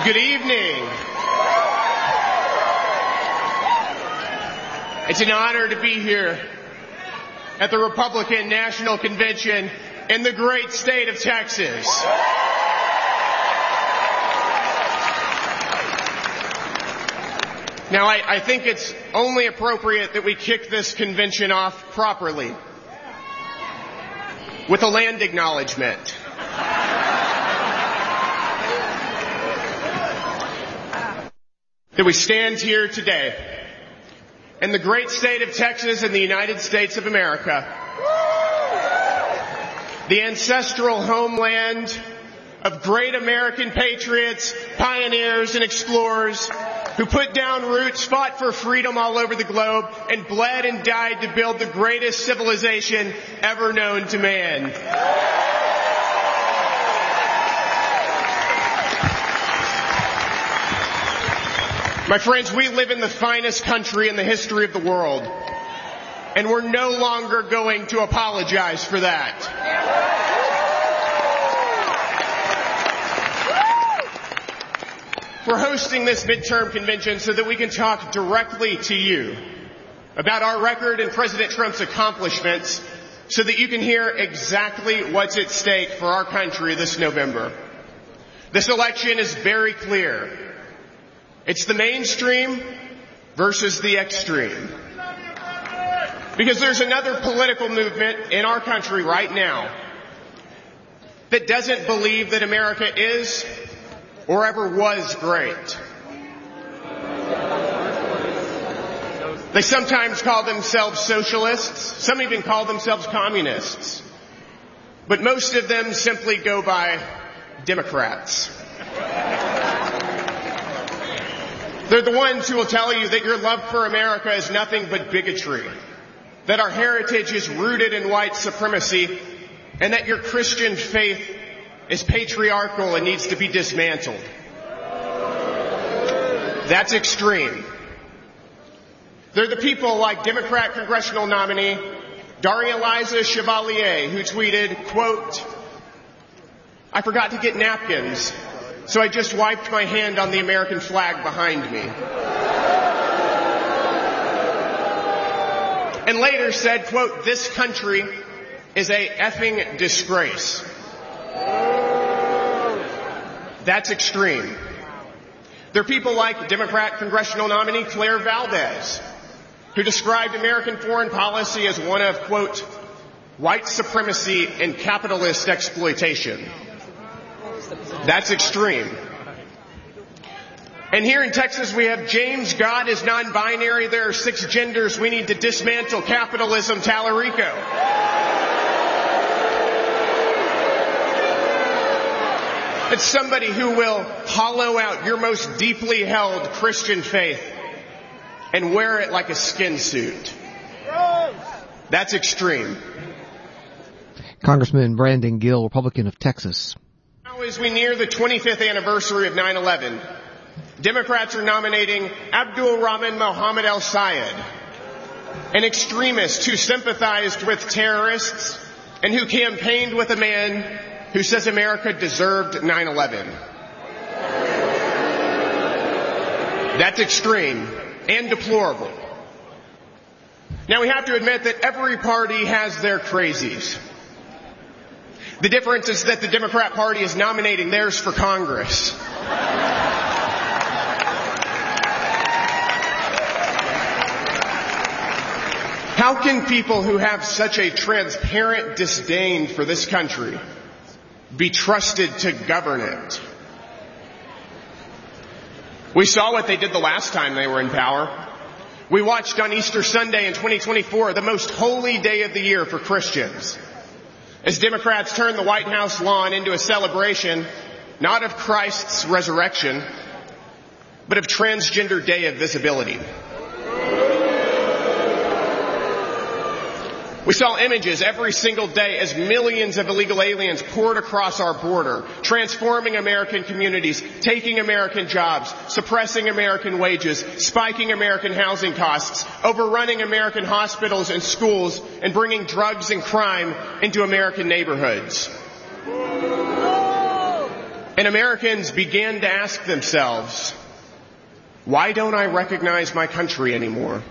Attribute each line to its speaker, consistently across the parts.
Speaker 1: Good evening. It's an honor to be here at the Republican National Convention in the great state of Texas. Now, I think it's only appropriate that we kick this convention off properly with a land acknowledgement. That we stand here today in the great state of Texas in the United States of America, the ancestral homeland of great American patriots, pioneers, and explorers who put down roots, fought for freedom all over the globe, and bled and died to build the greatest civilization ever known to man. My friends, we live in the finest country in the history of the world, and we're no longer going to apologize for that. We're hosting this midterm convention so that we can talk directly to you about our record and President Trump's accomplishments so that you can hear exactly what's at stake for our country this November. This election is very clear. It's the mainstream versus the extreme. Because there's another political movement in our country right now that doesn't believe that America is or ever was great. They sometimes call themselves socialists. Some even call themselves communists. But most of them simply go by Democrats. They're the ones who will tell you that your love for America is nothing but bigotry, that our heritage is rooted in white supremacy, and that your Christian faith is patriarchal and needs to be dismantled. That's extreme. They're the people like Democrat congressional nominee Darya-Liza Chevalier, who tweeted, quote, "I forgot to get napkins, so I just wiped my hand on the American flag behind me." And later said, quote, "This country is a effing disgrace." That's extreme. There are people like Democrat congressional nominee Claire Valdez, who described American foreign policy as one of, quote, "white supremacy and capitalist exploitation." That's extreme. And here in Texas we have James God is non-binary, there are 6 genders, we need to dismantle capitalism, Tallarico. It's somebody who will hollow out your most deeply held Christian faith and wear it like a skin suit. That's extreme.
Speaker 2: Congressman Brandon Gill, Republican of Texas.
Speaker 1: Now, as we near the 25th anniversary of 9/11, Democrats are nominating Abdul Rahman Mohammed al-Sayed, an extremist who sympathized with terrorists and who campaigned with a man who says America deserved 9/11. That's extreme and deplorable. Now, we have to admit that every party has their crazies. The difference is that the Democrat Party is nominating theirs for Congress. How can people who have such a transparent disdain for this country be trusted to govern it? We saw what they did the last time they were in power. We watched on Easter Sunday in 2024, the most holy day of the year for Christians, as Democrats turned the White House lawn into a celebration, not of Christ's resurrection, but of Transgender Day of Visibility. We saw images every single day as millions of illegal aliens poured across our border, transforming American communities, taking American jobs, suppressing American wages, spiking American housing costs, overrunning American hospitals and schools, and bringing drugs and crime into American neighborhoods. And Americans began to ask themselves, why don't I recognize my country anymore?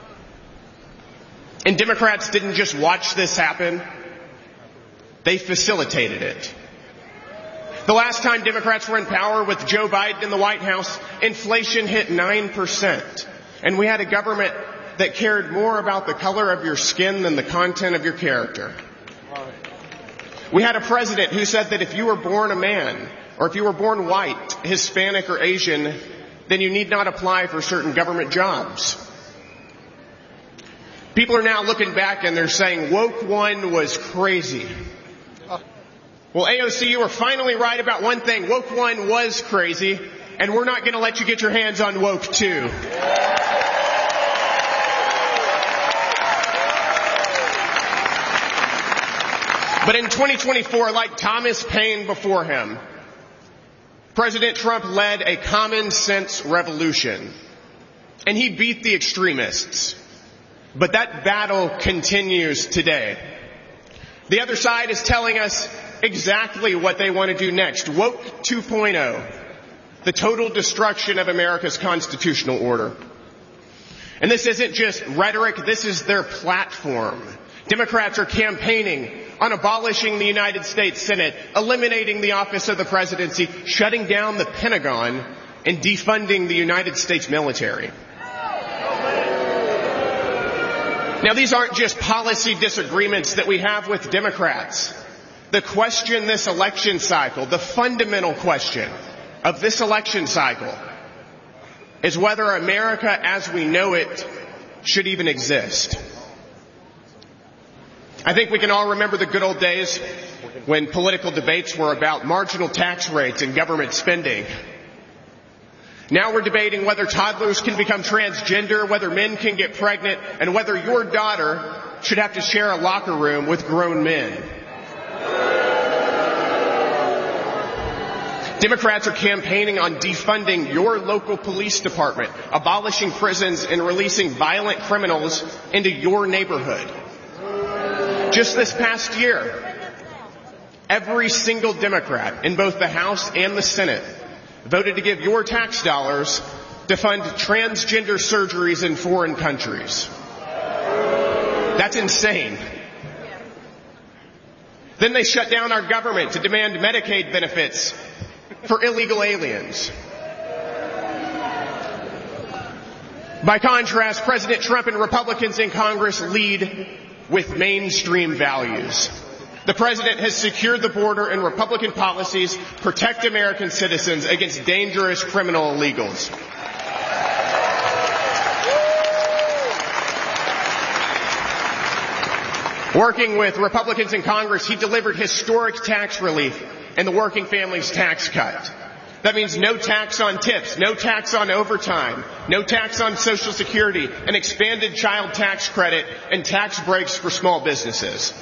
Speaker 1: And Democrats didn't just watch this happen. They facilitated it. The last time Democrats were in power with Joe Biden in the White House, inflation hit 9%. And we had a government that cared more about the color of your skin than the content of your character. We had a president who said that if you were born a man, or if you were born white, Hispanic, or Asian, then you need not apply for certain government jobs. People are now looking back and they're saying, woke one was crazy. Well, AOC, you were finally right about one thing. Woke one was crazy, and we're not going to let you get your hands on woke two. But in 2024, like Thomas Paine before him, President Trump led a common sense revolution, and he beat the extremists. But that battle continues today. The other side is telling us exactly what they want to do next. Woke 2.0, the total destruction of America's constitutional order. And this isn't just rhetoric, this is their platform. Democrats are campaigning on abolishing the United States Senate, eliminating the office of the presidency, shutting down the Pentagon, and defunding the United States military. Now, these aren't just policy disagreements that we have with Democrats. The question this election cycle, the fundamental question of this election cycle, is whether America as we know it should even exist. I think we can all remember the good old days when political debates were about marginal tax rates and government spending. Now we're debating whether toddlers can become transgender, whether men can get pregnant, and whether your daughter should have to share a locker room with grown men. Democrats are campaigning on defunding your local police department, abolishing prisons, and releasing violent criminals into your neighborhood. Just this past year, every single Democrat in both the House and the Senate voted to give your tax dollars to fund transgender surgeries in foreign countries. That's insane. Then they shut down our government to demand Medicaid benefits for illegal aliens. By contrast, President Trump and Republicans in Congress lead with mainstream values. The president has secured the border, and Republican policies protect American citizens against dangerous criminal illegals. Working with Republicans in Congress, he delivered historic tax relief and the Working Families Tax Cut. That means no tax on tips, no tax on overtime, no tax on Social Security, an expanded child tax credit, and tax breaks for small businesses.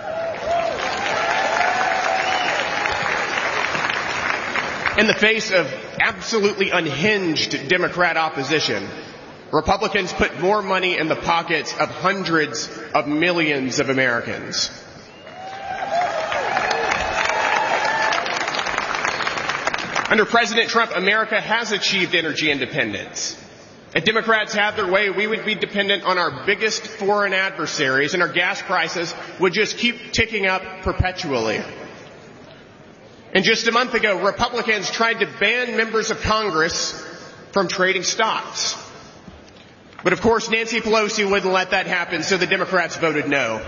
Speaker 1: In the face of absolutely unhinged Democrat opposition, Republicans put more money in the pockets of hundreds of millions of Americans. Under President Trump, America has achieved energy independence. If Democrats had their way, we would be dependent on our biggest foreign adversaries, and our gas prices would just keep ticking up perpetually. And just a month ago, Republicans tried to ban members of Congress from trading stocks. But of course, Nancy Pelosi wouldn't let that happen, so the Democrats voted no.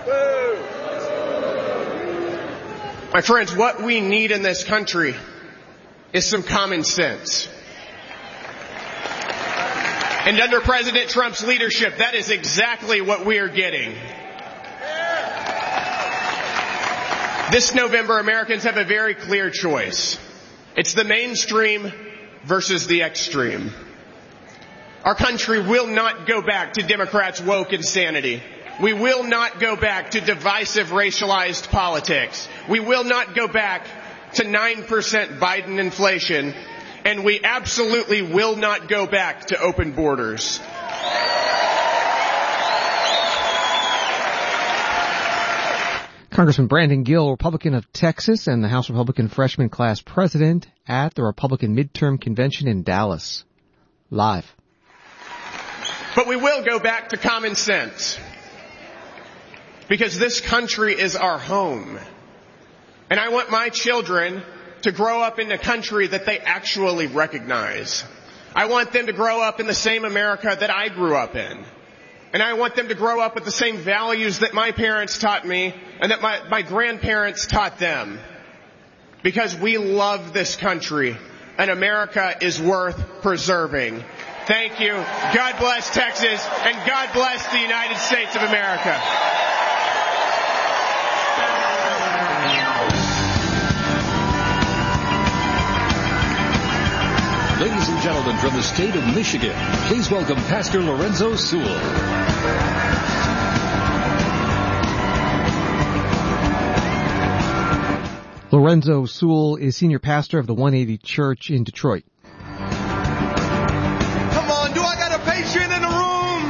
Speaker 1: My friends, what we need in this country is some common sense. And under President Trump's leadership, that is exactly what we are getting. This November, Americans have a very clear choice. It's the mainstream versus the extreme. Our country will not go back to Democrats' woke insanity. We will not go back to divisive racialized politics. We will not go back to 9% Biden inflation. And we absolutely will not go back to open borders.
Speaker 2: Congressman Brandon Gill, Republican of Texas and the House Republican freshman class president at the Republican midterm convention in Dallas. Live.
Speaker 1: But we will go back to common sense, because this country is our home. And I want my children to grow up in a country that they actually recognize. I want them to grow up in the same America that I grew up in. And I want them to grow up with the same values that my parents taught me and that my grandparents taught them. Because we love this country, and America is worth preserving. Thank you. God bless Texas, and God bless the United States of America.
Speaker 3: Ladies and gentlemen, from the state of Michigan, please welcome Pastor Lorenzo Sewell.
Speaker 2: Lorenzo Sewell is senior pastor of the 180 Church in Detroit.
Speaker 4: Come on, do I got a patient in the room?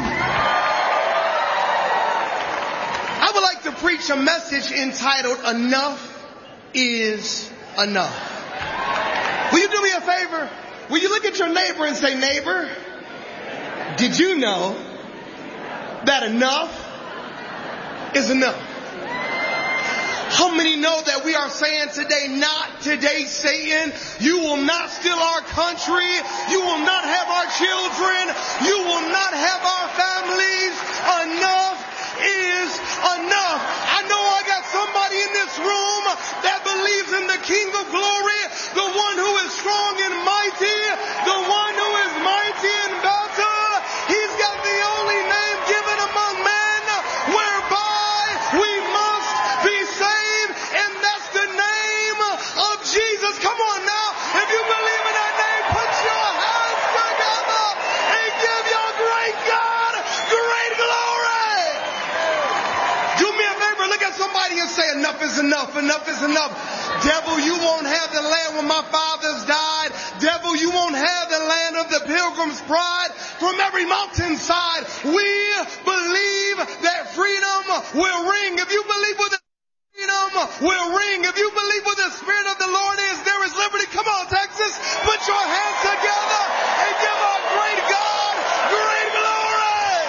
Speaker 4: I would like to preach a message entitled, Enough is Enough. Will you do me a favor? Will you look at your neighbor and say, neighbor, did you know that enough is enough? How many know that we are saying today, not today, Satan? You will not steal our country. You will not have our children. You will not have our families. Enough is enough. I know I got somebody in this room that believes in the King of Glory, the one who is strong and mighty, the one who is mighty in battle. He's got the only name given among men whereby we must be saved, and that's the name of Jesus. Come on now. If you believe in that name, put your hands together and give your great God great glory. Do me a favor, look at somebody and say, enough is enough, enough is enough. Devil, you won't have the land when my fathers died. Devil, you won't have the land of the Pilgrim's Pride. From every mountainside, we believe that freedom will ring. If you believe with the freedom will ring. If you believe what the Spirit of the Lord is, there is liberty. Come on, Texas, put your hands together and give our great God great glory.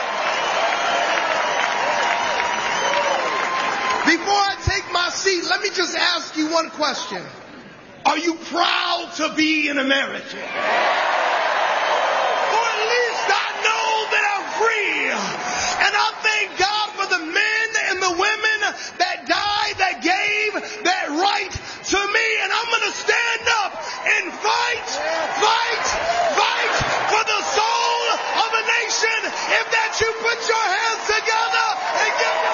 Speaker 4: Before I take my seat, let me just ask you one question. Are you proud to be an American? Or at least I know that I'm free. And I thank God for the men and the women that died, that gave that right to me. And I'm going to stand up and fight for the soul of a nation. If that you put your hands together and give your...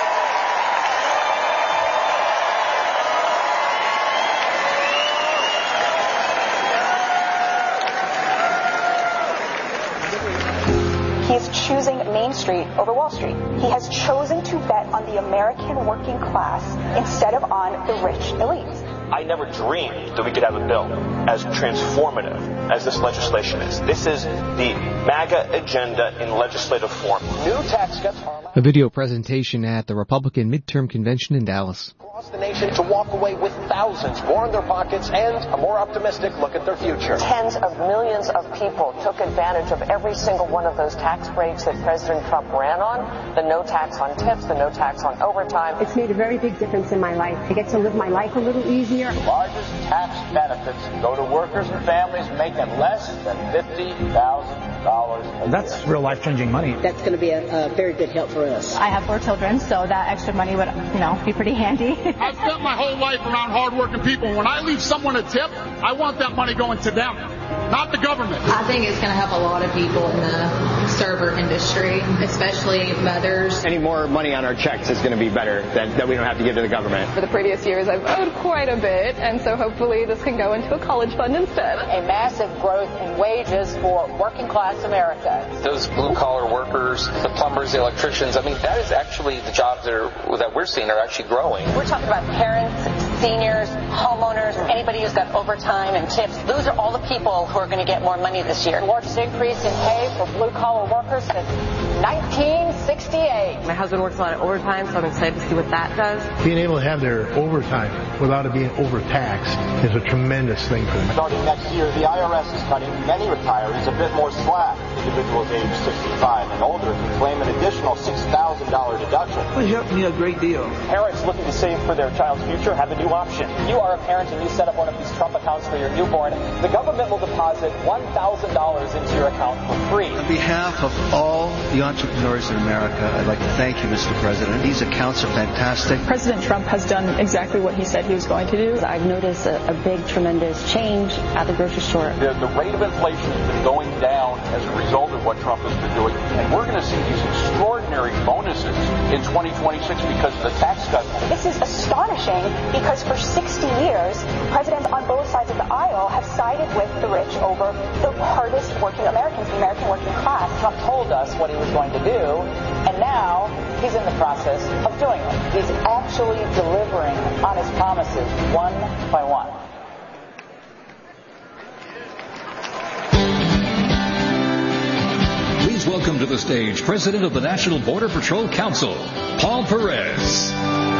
Speaker 5: He's choosing Main Street over Wall Street. He has chosen to bet on the American working class instead of on the rich elite.
Speaker 6: I never dreamed that we could have a bill as transformative as this legislation is. This is the MAGA agenda in legislative form. New tax cuts are allowed.
Speaker 2: A video presentation at the Republican midterm convention in Dallas.
Speaker 6: Across the nation to walk away with thousands more in their pockets and a more optimistic look at their future.
Speaker 5: Tens of millions of people took advantage of every single one of those tax breaks that President Trump ran on. The no tax on tips, the no tax on overtime.
Speaker 7: It's made a very big difference in my life. I get to live my life a little easier.
Speaker 8: The largest tax benefits go to workers and families making less than $50,000.
Speaker 9: That's real life-changing money.
Speaker 7: That's going to be a very good help for us.
Speaker 10: I have 4 children, so that extra money would, be pretty handy.
Speaker 11: I've spent my whole life around hardworking people. When I leave someone a tip, I want that money going to them, not the government.
Speaker 12: I think it's going to help a lot of people in the server industry, especially mothers.
Speaker 13: Any more money on our checks is going to be better that we don't have to give to the government.
Speaker 14: For the previous years, I've owed quite a bit, and so hopefully this can go into a college fund instead.
Speaker 5: A massive growth in wages for working class America.
Speaker 15: Those blue-collar workers, the plumbers, the electricians, that is actually the jobs that we're seeing are actually growing.
Speaker 5: We're talking about parents, seniors, homeowners, anybody who's got overtime and tips. Those are all the people who are going to get more money this year. The largest increase in pay for blue-collar workers since 1960.
Speaker 9: 68.
Speaker 16: My husband works a lot of overtime, so I'm excited to see what that does.
Speaker 17: Being able to have their overtime without it being overtaxed is a tremendous thing for them.
Speaker 8: Starting next year, the IRS is cutting many retirees a bit more slack. Individuals age 65 and older can claim an additional $6,000 deduction.
Speaker 18: It helped me a great deal.
Speaker 8: Parents looking to save for their child's future have a new option.
Speaker 19: You are a parent and you set up one of these Trump accounts for your newborn. The government will deposit $1,000 into your account for free.
Speaker 18: On behalf of all the entrepreneurs in America, I'd like to thank you, Mr. President. These accounts are fantastic.
Speaker 10: President Trump has done exactly what he said he was going to do.
Speaker 7: I've noticed a big, tremendous change at the grocery store.
Speaker 8: The rate of inflation has been going down as a result of what Trump has been doing. And we're going to see these extraordinary bonuses in 2026 because of the tax cuts.
Speaker 5: This is astonishing because for 60 years, presidents on both sides of the aisle have sided with the rich over the hardest working Americans, the American working class.
Speaker 19: Trump told us what he was going to do, and now he's in the process of doing it. He's actually delivering on his promises one by one.
Speaker 3: Please welcome to the stage President of the National Border Patrol Council, Paul Perez.